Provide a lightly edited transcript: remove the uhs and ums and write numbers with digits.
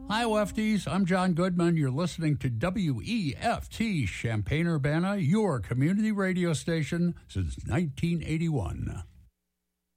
Hi, Lefties. I'm John Goodman. You're listening to WEFT Champaign-Urbana, your community radio station since 1981.